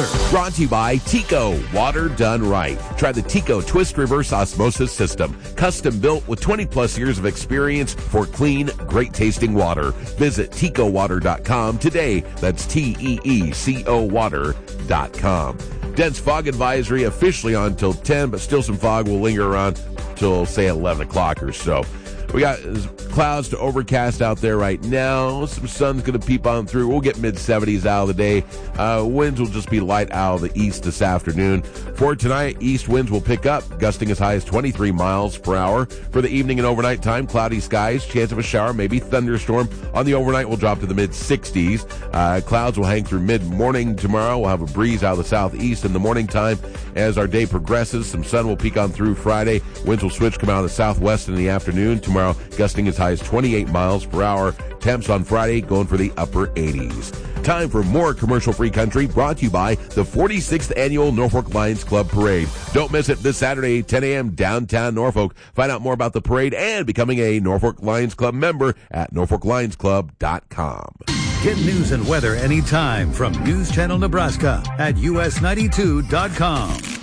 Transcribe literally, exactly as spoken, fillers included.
weather. Brought to you by Tico, water done right. Try the Tico Twist Reverse Osmosis System. Custom built with twenty plus years of experience for clean, great tasting water. Visit Tico Water dot com today. That's T E E C O water dot com. Dense fog advisory officially on till ten, but still some fog will linger around till, say, eleven o'clock or so. We got clouds to overcast out there right now. Some sun's going to peep on through. We'll get mid seventies out of the day. Uh, winds will just be light out of the east this afternoon. For tonight, east winds will pick up, gusting as high as twenty-three miles per hour. For the evening and overnight time, cloudy skies, chance of a shower, maybe thunderstorm. On the overnight, we'll drop to the mid sixties. Uh, clouds will hang through mid-morning tomorrow. We'll have a breeze out of the southeast in the morning time. As our day progresses, some sun will peek on through Friday. Winds will switch, come out of the southwest in the afternoon. Tomorrow, gusting as high as twenty-eight miles per hour. Temps on Friday going for the upper eighties. Time for more commercial-free country, brought to you by the forty-sixth Annual Norfolk Lions Club Parade. Don't miss it this Saturday, ten a.m., downtown Norfolk. Find out more about the parade and becoming a Norfolk Lions Club member at norfolk lions club dot com. Get news and weather anytime from News Channel Nebraska at U S ninety-two dot com.